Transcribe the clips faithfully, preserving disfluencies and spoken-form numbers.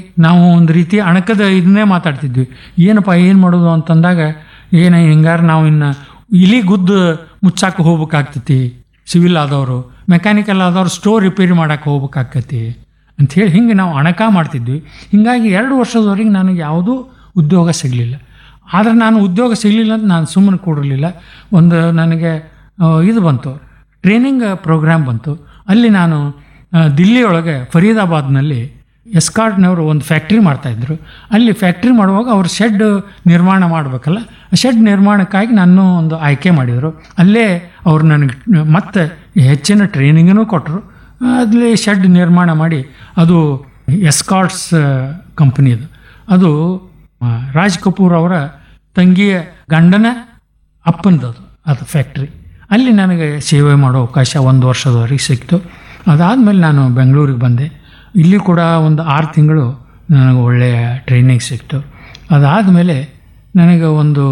ನಾವು ಒಂದು ರೀತಿ ಅಣಕದ ಇದನ್ನೇ ಮಾತಾಡ್ತಿದ್ವಿ. ಏನಪ್ಪ ಏನು ಮಾಡೋದು ಅಂತಂದಾಗ, ಏನು ಹಿಂಗಾರು ನಾವು ಇನ್ನು ಇಲಿ ಗುದ್ದು ಮುಚ್ಚಾಕೆ ಹೋಗ್ಬೇಕಾಗ್ತೈತಿ, ಸಿವಿಲ್ ಆದವರು ಮೆಕ್ಯಾನಿಕಲ್ ಆದವ್ರು ಸ್ಟೋರ್ ರಿಪೇರಿ ಮಾಡೋಕೆ ಹೋಗ್ಬೇಕಾಗ್ತೈತಿ ಅಂಥೇಳಿ ಹಿಂಗೆ ನಾವು ಅಣಕ ಮಾಡ್ತಿದ್ವಿ. ಹೀಗಾಗಿ ಎರಡು ವರ್ಷದವರೆಗೆ ನನಗೆ ಯಾವುದೂ ಉದ್ಯೋಗ ಸಿಗಲಿಲ್ಲ. ಆದರೆ ನಾನು ಉದ್ಯೋಗ ಸಿಗಲಿಲ್ಲ ಅಂತ ನಾನು ಸುಮ್ಮನೆ ಕೂಡಿರಲಿಲ್ಲ. ಒಂದು ನನಗೆ ಇದು ಬಂತು, ಟ್ರೈನಿಂಗ್ ಪ್ರೋಗ್ರಾಮ್ ಬಂತು. ಅಲ್ಲಿ ನಾನು ದಿಲ್ಲಿಯೊಳಗೆ ಫರೀದಾಬಾದ್ನಲ್ಲಿ ಎಸ್ಕಾರ್ಟ್ನವರು ಒಂದು ಫ್ಯಾಕ್ಟ್ರಿ ಮಾಡ್ತಾಯಿದ್ರು. ಅಲ್ಲಿ ಫ್ಯಾಕ್ಟ್ರಿ ಮಾಡುವಾಗ ಅವ್ರು ಶೆಡ್ ನಿರ್ಮಾಣ ಮಾಡಬೇಕಲ್ಲ, ಶೆಡ್ ನಿರ್ಮಾಣಕ್ಕಾಗಿ ನಾನು ಒಂದು ಆಯ್ಕೆ ಮಾಡಿದರು. ಅಲ್ಲೇ ಅವ್ರು ನನಗೆ ಮತ್ತೆ ಹೆಚ್ಚಿನ ಟ್ರೈನಿಂಗನ್ನು ಕೊಟ್ಟರು. ಅಲ್ಲಿ ಶೆಡ್ ನಿರ್ಮಾಣ ಮಾಡಿ, ಅದು ಎಸ್ಕಾರ್ಟ್ಸ್ ಕಂಪ್ನಿದು, ಅದು ರಾಜ್ ಕಪೂರ್ ಅವರ ತಂಗಿಯ ಗಂಡನ ಅಪ್ಪನದು ಅದು ಫ್ಯಾಕ್ಟ್ರಿ. ಅಲ್ಲಿ ನನಗೆ ಸೇವೆ ಮಾಡೋ ಅವಕಾಶ ಒಂದು ವರ್ಷದವರೆಗೆ ಸಿಕ್ತು. ಅದಾದಮೇಲೆ ನಾನು ಬೆಂಗಳೂರಿಗೆ ಬಂದೆ. ಇಲ್ಲಿ ಕೂಡ ಒಂದು ಆರು ತಿಂಗಳು ನನಗೆ ಒಳ್ಳೆಯ ಟ್ರೈನಿಂಗ್ ಸಿಕ್ತು. ಅದಾದಮೇಲೆ ನನಗೆ ಒಂದು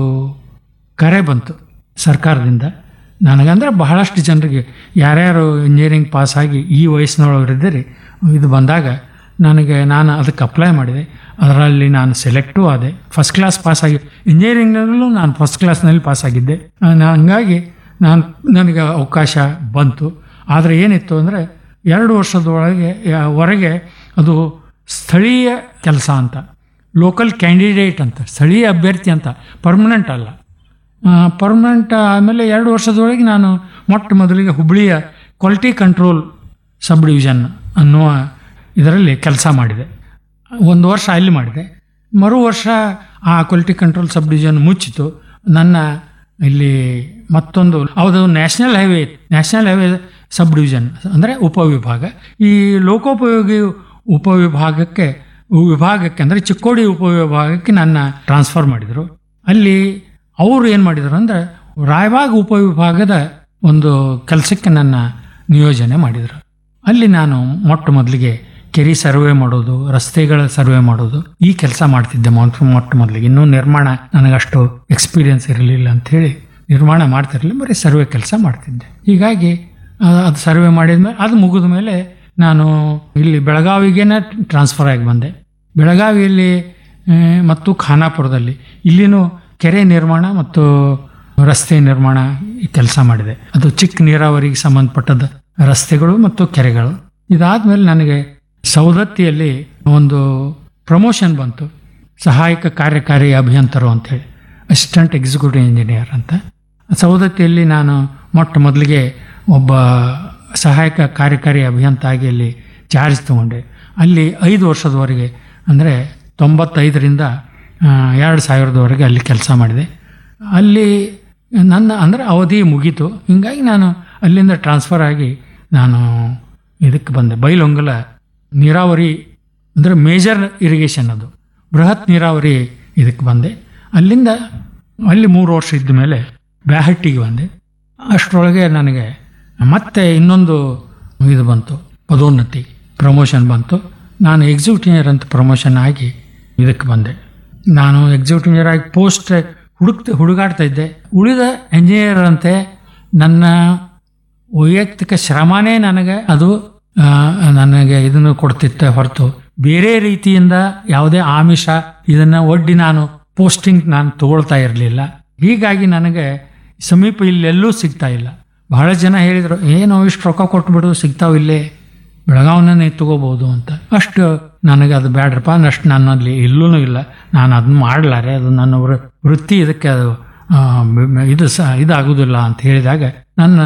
ಕರೆ ಬಂತು ಸರ್ಕಾರದಿಂದ. ನನಗಂದರೆ ಬಹಳಷ್ಟು ಜನರಿಗೆ ಯಾರ್ಯಾರು ಇಂಜಿನಿಯರಿಂಗ್ ಪಾಸಾಗಿ ಈ ವಯಸ್ಸಿನೊಳಗರಿದ್ದರೆ ಇದು ಬಂದಾಗ ನನಗೆ ನಾನು ಅದಕ್ಕೆ ಅಪ್ಲೈ ಮಾಡಿದೆ. ಅದರಲ್ಲಿ ನಾನು ಸೆಲೆಕ್ಟೂ ಆದೆ. ಫಸ್ಟ್ ಕ್ಲಾಸ್ ಪಾಸಾಗಿ, ಇಂಜಿನಿಯರಿಂಗ್ನಲ್ಲೂ ನಾನು ಫಸ್ಟ್ ಕ್ಲಾಸ್ನಲ್ಲಿ ಪಾಸಾಗಿದ್ದೆ. ಹಂಗಾಗಿ ನಾನು ನನಗೆ ಅವಕಾಶ ಬಂತು. ಆದರೆ ಏನಿತ್ತು ಅಂದರೆ ಎರಡು ವರ್ಷದೊಳಗೆ ಹೊರಗೆ ಅದು ಸ್ಥಳೀಯ ಕೆಲಸ ಅಂತ, ಲೋಕಲ್ ಕ್ಯಾಂಡಿಡೇಟ್ ಅಂತ, ಸ್ಥಳೀಯ ಅಭ್ಯರ್ಥಿ ಅಂತ, ಪರ್ಮನೆಂಟ್ ಅಲ್ಲ. ಪರ್ಮನೆಂಟ್ ಆದಮೇಲೆ ಎರಡು ವರ್ಷದೊಳಗೆ ನಾನು ಮೊಟ್ಟ ಮೊದಲಿಗೆ ಹುಬ್ಬಳ್ಳಿಯ ಕ್ವಾಲಿಟಿ ಕಂಟ್ರೋಲ್ ಸಬ್ ಡಿವಿಷನ್ ಅನ್ನುವ ಇದರಲ್ಲಿ ಕೆಲಸ ಮಾಡಿದೆ. ಒಂದು ವರ್ಷ ಅಲ್ಲಿ ಮಾಡಿದೆ. ಮರು ವರ್ಷ ಆ ಕ್ವಾಲಿಟಿ ಕಂಟ್ರೋಲ್ ಸಬ್ ಡಿವಿಷನ್ ಮುಚ್ಚಿತು. ನನ್ನ ಇಲ್ಲಿ ಮತ್ತೊಂದು ಅದು national highway national highway sub division ಅಂದರೆ ಉಪವಿಭಾಗ. ಈ ಲೋಕೋಪಯೋಗಿ ಉಪವಿಭಾಗಕ್ಕೆ ವಿಭಾಗಕ್ಕೆ ಅಂದರೆ ಚಿಕ್ಕೋಡಿ ಉಪವಿಭಾಗಕ್ಕೆ ನನ್ನ ಟ್ರಾನ್ಸ್ಫರ್ ಮಾಡಿದರು. ಅಲ್ಲಿ ಅವರು ಏನು ಮಾಡಿದರು ಅಂದರೆ ರಾಯಬಾಗ್ ಉಪವಿಭಾಗದ ಒಂದು ಕೆಲಸಕ್ಕೆ ನನ್ನ ನಿಯೋಜನೆ ಮಾಡಿದರು. ಅಲ್ಲಿ ನಾನು ಮೊಟ್ಟ ಮೊದಲಿಗೆ ಕೆರೆ ಸರ್ವೆ ಮಾಡೋದು, ರಸ್ತೆಗಳ ಸರ್ವೆ ಮಾಡೋದು, ಈ ಕೆಲಸ ಮಾಡ್ತಿದ್ದೆ ಮೊಟ್ಟ ಮೊಟ್ಟ ಮೊದಲಿಗೆ. ಇನ್ನೂ ನಿರ್ಮಾಣ ನನಗಷ್ಟು ಎಕ್ಸ್ಪೀರಿಯನ್ಸ್ ಇರಲಿಲ್ಲ ಅಂಥೇಳಿ ನಿರ್ಮಾಣ ಮಾಡ್ತಿರಲಿಲ್ಲ, ಬರೀ ಸರ್ವೆ ಕೆಲಸ ಮಾಡ್ತಿದ್ದೆ. ಹೀಗಾಗಿ ಅದು ಸರ್ವೆ ಮಾಡಿದ್ಮೇಲೆ ಅದು ಮುಗಿದ ಮೇಲೆ ನಾನು ಇಲ್ಲಿ ಬೆಳಗಾವಿಗೇನೆ ಟ್ರಾನ್ಸ್ಫರ್ ಆಗಿ ಬಂದೆ. ಬೆಳಗಾವಿಯಲ್ಲಿ ಮತ್ತು ಖಾನಾಪುರದಲ್ಲಿ ಇಲ್ಲಿನೂ ಕೆರೆ ನಿರ್ಮಾಣ ಮತ್ತು ರಸ್ತೆ ನಿರ್ಮಾಣ ಕೆಲಸ ಮಾಡಿದೆ. ಅದು ಚಿಕ್ಕ ನೀರಾವರಿಗೆ ಸಂಬಂಧಪಟ್ಟದ ರಸ್ತೆಗಳು ಮತ್ತು ಕೆರೆಗಳು. ಇದಾದಮೇಲೆ ನನಗೆ ಸವದತ್ತಿಯಲ್ಲಿ ಒಂದು ಪ್ರಮೋಷನ್ ಬಂತು, ಸಹಾಯಕ ಕಾರ್ಯಕಾರಿ ಅಭಿಯಂತರು ಅಂಥೇಳಿ, ಅಸಿಸ್ಟೆಂಟ್ ಎಕ್ಸಿಕ್ಯೂಟಿವ್ ಇಂಜಿನಿಯರ್ ಅಂತ. ಸವದತ್ತಿಯಲ್ಲಿ ನಾನು ಮೊಟ್ಟ ಮೊದಲಿಗೆ ಒಬ್ಬ ಸಹಾಯಕ ಕಾರ್ಯಕಾರಿ ಅಭಿಯಂತ ಆಗಿ ಅಲ್ಲಿ ಚಾರ್ಜ್ ತಗೊಂಡೆ. ಅಲ್ಲಿ ಐದು ವರ್ಷದವರೆಗೆ ಅಂದರೆ ತೊಂಬತ್ತೈದರಿಂದ ಎರಡು ಸಾವಿರದವರೆಗೆ ಅಲ್ಲಿ ಕೆಲಸ ಮಾಡಿದೆ. ಅಲ್ಲಿ ನನ್ನ ಅಂದರೆ ಅವಧಿ ಮುಗೀತು. ಹೀಗಾಗಿ ನಾನು ಅಲ್ಲಿಂದ ಟ್ರಾನ್ಸ್ಫರ್ ಆಗಿ ನಾನು ಇದಕ್ಕೆ ಬಂದೆ, ಬೈಲೊಂಗಲ ನೀರಾವರಿ ಅಂದರೆ ಮೇಜರ್ ಇರಿಗೇಷನ್, ಅದು ಬೃಹತ್ ನೀರಾವರಿ ಇದಕ್ಕೆ ಬಂದೆ. ಅಲ್ಲಿಂದ ಅಲ್ಲಿ ಮೂರು ವರ್ಷ ಇದ್ದ ಮೇಲೆ ಬ್ಯಾಹಟ್ಟಿಗೆ ಬಂದೆ. ಅಷ್ಟರೊಳಗೆ ನನಗೆ ಮತ್ತೆ ಇನ್ನೊಂದು ಇದು ಬಂತು, ಪದೋನ್ನತಿ ಪ್ರಮೋಷನ್ ಬಂತು. ನಾನು ಎಕ್ಸಿಕ್ಯೂಟಿವ್ ಇಂಜಿನಿಯರ್ ಅಂತ ಪ್ರಮೋಷನ್ ಆಗಿ ಇದಕ್ಕೆ ಬಂದೆ. ನಾನು ಎಕ್ಸಿಕ್ಯೂಟಿವ್ ಇಂಜಿನಿಯರ್ ಆಗಿ ಪೋಸ್ಟ್ ಹುಡುಕ್ತ ಹುಡುಗಾಡ್ತಾ ಇದ್ದೆ. ಉಳಿದ ಇಂಜಿನಿಯರ್ ಅಂತೆ ನನ್ನ ವೈಯಕ್ತಿಕ ಶ್ರಮನೇ ನನಗೆ ಅದು ನನಗೆ ಇದನ್ನು ಕೊಡ್ತಿತ್ತೆ ಹೊರತು ಬೇರೆ ರೀತಿಯಿಂದ ಯಾವುದೇ ಆಮಿಷ ಇದನ್ನು ಒಡ್ಡಿ ನಾನು ಪೋಸ್ಟಿಂಗ್ ನಾನು ತಗೊಳ್ತಾ ಇರಲಿಲ್ಲ. ಹೀಗಾಗಿ ನನಗೆ ಸಮೀಪ ಇಲ್ಲೆಲ್ಲೂ ಸಿಗ್ತಾ ಇಲ್ಲ. ಬಹಳ ಜನ ಹೇಳಿದರು, ಏನು ಇಷ್ಟು ರೊಕ್ಕ ಕೊಟ್ಬಿಡು ಸಿಗ್ತಾವ ಇಲ್ಲೇ ಬೆಳಗಾವನ್ನೇ ತಗೋಬೋದು ಅಂತ. ಅಷ್ಟು ನನಗೆ ಅದು ಬೇಡ್ರಪ್ಪ, ಅಷ್ಟು ನನ್ನಲ್ಲಿ ಇಲ್ಲೂ ಇಲ್ಲ, ನಾನು ಅದನ್ನ ಮಾಡಲಾರೆ, ಅದು ನನ್ನ ವೃತ್ತಿ, ಇದಕ್ಕೆ ಅದು ಇದು ಸ ಇದಾಗೋದಿಲ್ಲ ಅಂತ ಹೇಳಿದಾಗ ನನ್ನ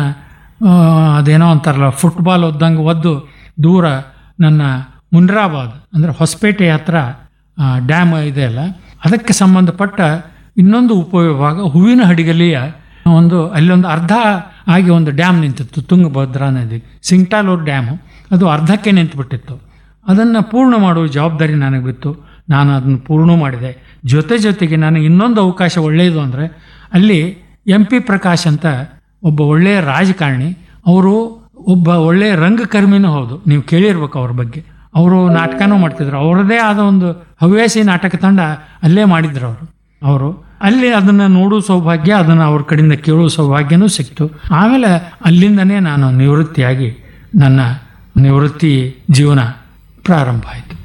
ಅದೇನೋ ಅಂತಾರಲ್ಲ ಫುಟ್ಬಾಲ್ ಒದ್ದಂಗೆ ಒದ್ದು ದೂರ ನನ್ನ ಮುನ್ರಾಬಾದ್ ಅಂದರೆ ಹೊಸಪೇಟೆ ಹತ್ರ ಡ್ಯಾಮ್ ಇದೆಯಲ್ಲ, ಅದಕ್ಕೆ ಸಂಬಂಧಪಟ್ಟ ಇನ್ನೊಂದು ಉಪವಿಭಾಗ ಹೂವಿನ ಹಡಗಲಿಯ ಒಂದು ಅಲ್ಲೊಂದು ಅರ್ಧ ಆಗಿ ಒಂದು ಡ್ಯಾಮ್ ನಿಂತಿತ್ತು, ತುಂಗಭದ್ರಾ ನದಿ ಸಿಂಗ್ಟಾಲೂರು ಡ್ಯಾಮು. ಅದು ಅರ್ಧಕ್ಕೆ ನಿಂತುಬಿಟ್ಟಿತ್ತು. ಅದನ್ನು ಪೂರ್ಣ ಮಾಡುವ ಜವಾಬ್ದಾರಿ ನನಗೆ ಬಿತ್ತು. ನಾನು ಅದನ್ನು ಪೂರ್ಣ ಮಾಡಿದೆ. ಜೊತೆ ಜೊತೆಗೆ ನನಗೆ ಇನ್ನೊಂದು ಅವಕಾಶ ಒಳ್ಳೆಯದು ಅಂದರೆ ಅಲ್ಲಿ ಎಂ ಪಿ ಪ್ರಕಾಶ್ ಅಂತ ಒಬ್ಬ ಒಳ್ಳೆಯ ರಾಜಕಾರಣಿ, ಅವರು ಒಬ್ಬ ಒಳ್ಳೆಯ ರಂಗಕರ್ಮಿನೂ ಹೌದು, ನೀವು ಕೇಳಿರ್ಬೇಕು ಅವ್ರ ಬಗ್ಗೆ. ಅವರು ನಾಟಕನೂ ಮಾಡ್ತಿದ್ರು, ಅವರದೇ ಆದ ಒಂದು ಹವ್ಯಾಸಿ ನಾಟಕ ತಂಡ ಅಲ್ಲೇ ಮಾಡಿದ್ರು ಅವರು ಅವರು ಅಲ್ಲಿ ಅದನ್ನು ನೋಡುವ ಸೌಭಾಗ್ಯ, ಅದನ್ನು ಅವ್ರ ಕಡೆಯಿಂದ ಕೇಳುವ ಸೌಭಾಗ್ಯನೂ ಸಿಕ್ತು. ಆಮೇಲೆ ಅಲ್ಲಿಂದನೇ ನಾನು ನಿವೃತ್ತಿಯಾಗಿ ನನ್ನ ನಿವೃತ್ತಿ ಜೀವನ ಪ್ರಾರಂಭ ಆಯಿತು.